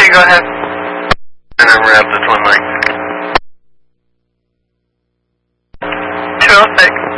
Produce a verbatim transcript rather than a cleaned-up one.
Okay, go ahead. And then wrap this one leg. two oh six.